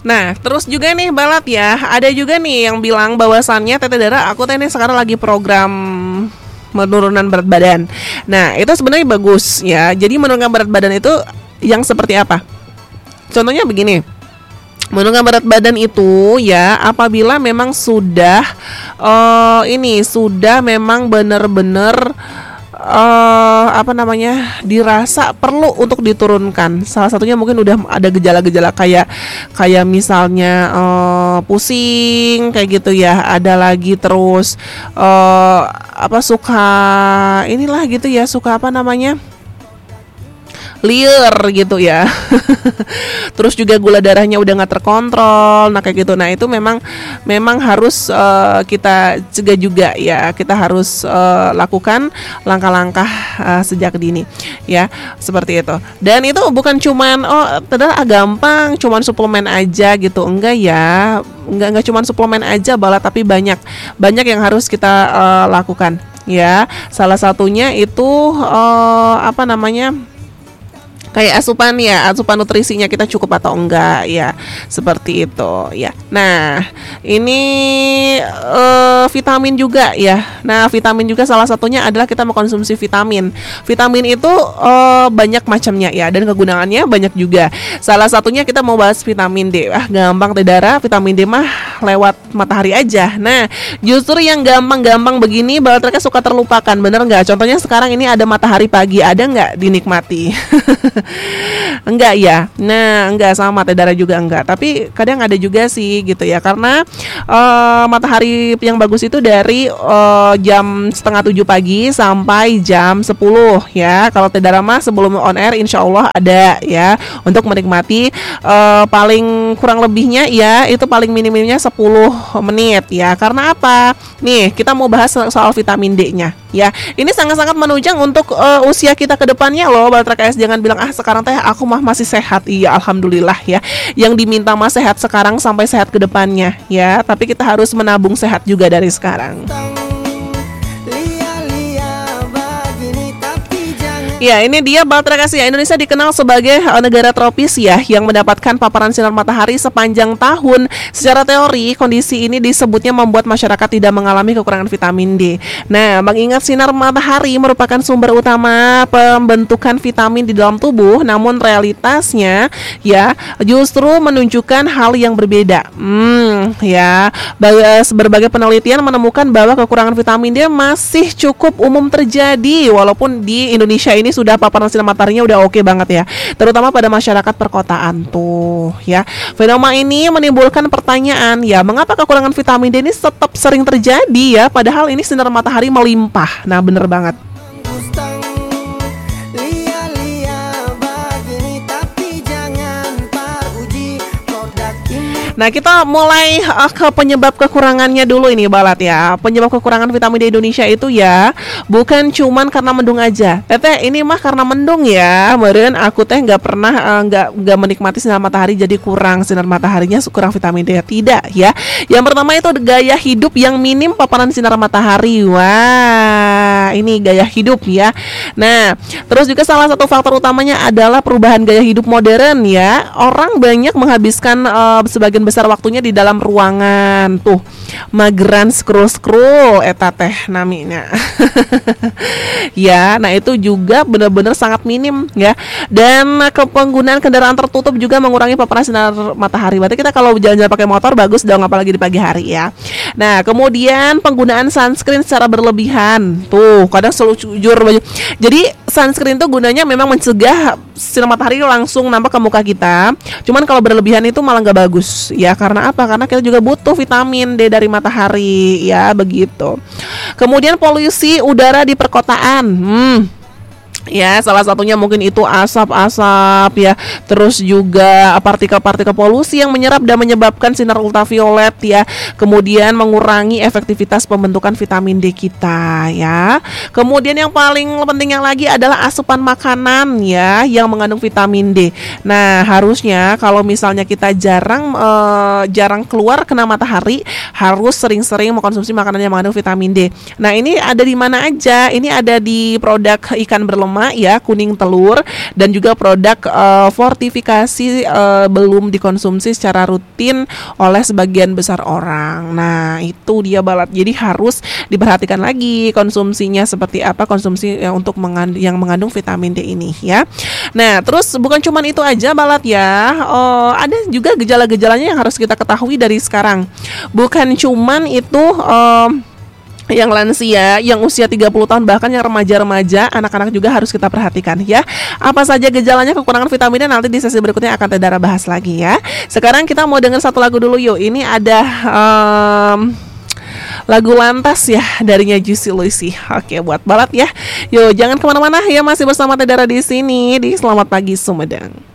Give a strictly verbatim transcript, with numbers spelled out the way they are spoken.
Nah, terus juga nih Balat ya, ada juga nih yang bilang bahwasannya Tete Dara, aku teh nih sekarang lagi program penurunan berat badan. Nah, itu sebenarnya bagus ya. Jadi menurunkan berat badan itu yang seperti apa? Contohnya begini. Menurunkan berat badan itu ya apabila memang sudah uh, ini sudah memang benar-benar uh, apa namanya dirasa perlu untuk diturunkan. Salah satunya mungkin udah ada gejala-gejala kayak kayak misalnya uh, pusing kayak gitu ya. Ada lagi terus uh, apa suka inilah gitu ya, suka apa namanya? liar gitu ya. Terus juga gula darahnya udah nggak terkontrol, nah kayak gitu. Nah itu memang memang harus uh, kita cegah juga ya. Kita harus uh, lakukan langkah-langkah uh, sejak dini ya, seperti itu. Dan itu bukan cuman oh ternyata gampang, cuman suplemen aja gitu, enggak ya, enggak enggak cuman suplemen aja Bala, tapi banyak banyak yang harus kita uh, lakukan ya. Salah satunya itu uh, apa namanya? Kayak asupan ya, asupan nutrisinya kita cukup atau enggak ya, seperti itu ya. Nah ini uh, vitamin juga ya. Nah vitamin juga salah satunya adalah kita mengkonsumsi vitamin. Vitamin itu uh, banyak macamnya ya, dan kegunaannya banyak juga. Salah satunya kita mau bahas vitamin D. Ah gampang Teh Dara, vitamin D mah lewat matahari aja. Nah justru yang gampang-gampang begini Balat mereka suka terlupakan, bener nggak? Contohnya sekarang ini ada matahari pagi, ada nggak dinikmati? Enggak ya. Nah, enggak, sama Teh Dara juga enggak. Tapi kadang ada juga sih gitu ya. Karena uh, matahari yang bagus itu dari uh, jam setengah tujuh pagi sampai jam sepuluh ya. Kalau Teh Dara mah sebelum on air insya Allah ada ya, untuk menikmati uh, paling kurang lebihnya ya itu paling minim-minimnya sepuluh menit ya. Karena apa? Nih, kita mau bahas soal vitamin D-nya ya. Ini sangat-sangat menunjang untuk uh, usia kita ke depannya loh. Balat R K S jangan bilang ah sekarang teh aku mah masih sehat. Iya alhamdulillah ya. Yang diminta mah sehat sekarang sampai sehat ke depannya ya. Tapi kita harus menabung sehat juga dari sekarang. Ya, ini dia Balat R K S ya. Indonesia dikenal sebagai negara tropis ya, yang mendapatkan paparan sinar matahari sepanjang tahun. Secara teori, kondisi ini disebutnya membuat masyarakat tidak mengalami kekurangan vitamin D. Nah, mengingat sinar matahari merupakan sumber utama pembentukan vitamin di dalam tubuh, namun realitasnya ya justru menunjukkan hal yang berbeda. Hmm, ya, berbagai penelitian menemukan bahwa kekurangan vitamin D masih cukup umum terjadi, walaupun di Indonesia ini sudah paparan sinar mataharinya udah oke banget ya, terutama pada masyarakat perkotaan tuh ya. Fenomena ini menimbulkan pertanyaan ya, mengapa kekurangan vitamin D ini tetap sering terjadi ya, padahal ini sinar matahari melimpah. Nah bener banget. Nah kita mulai uh, ke penyebab kekurangannya dulu ini Balat ya. Penyebab kekurangan vitamin D Indonesia itu ya bukan cuman karena mendung aja. Teteh ini mah karena mendung ya. Meren aku teh nggak pernah nggak uh, nggak menikmati sinar matahari jadi kurang sinar mataharinya, kurang vitamin D. Tidak ya. Yang pertama itu gaya hidup yang minim paparan sinar matahari. Wah ini gaya hidup ya. Nah terus juga salah satu faktor utamanya adalah perubahan gaya hidup modern ya. Orang banyak menghabiskan uh, sebagian besar waktunya di dalam ruangan tuh, mageran scroll-scroll eta teh naminya. Ya, nah itu juga benar-benar sangat minim ya. Dan ke penggunaan kendaraan tertutup juga mengurangi paparan sinar matahari. Berarti kita kalau jalan-jalan pakai motor bagus dong, apalagi di pagi hari ya. Nah, kemudian penggunaan sunscreen secara berlebihan. Tuh, kadang selalu jujur. Jadi sunscreen itu gunanya memang mencegah sinar matahari langsung nampak ke muka kita. Cuman kalau berlebihan itu malah nggak bagus. Ya karena apa? Karena kita juga butuh vitamin D dari matahari ya begitu. Kemudian polusi udara di perkotaan. Hmm. Ya salah satunya mungkin itu asap-asap ya. Terus juga partikel-partikel polusi yang menyerap dan menyebabkan sinar ultraviolet ya. Kemudian mengurangi efektivitas pembentukan vitamin D kita ya. Kemudian yang paling pentingnya lagi adalah asupan makanan ya yang mengandung vitamin D. Nah harusnya kalau misalnya kita jarang eh, jarang keluar kena matahari, harus sering-sering mengkonsumsi makanan yang mengandung vitamin D. Nah ini ada di mana aja? Ini ada di produk ikan berlemak utama ya, kuning telur, dan juga produk uh, fortifikasi uh, belum dikonsumsi secara rutin oleh sebagian besar orang. Nah, itu dia balat. Jadi harus diperhatikan lagi konsumsinya seperti apa, konsumsi yang untuk mengandung, yang mengandung vitamin D ini ya. Nah, terus bukan cuma itu aja balat ya. Uh, ada juga gejala-gejalanya yang harus kita ketahui dari sekarang. Bukan cuman itu um, yang lansia, yang usia tiga puluh tahun, bahkan yang remaja-remaja, anak-anak juga harus kita perhatikan ya. Apa saja gejalanya kekurangan vitaminnya nanti di sesi berikutnya akan Tedara bahas lagi ya. Sekarang kita mau dengar satu lagu dulu yuk. Ini ada um, lagu Lantas ya, darinya Juicy Lucy. Oke, buat balat ya. Yuk, jangan kemana-mana ya, masih bersama Tedara di sini di Selamat Pagi Sumedang.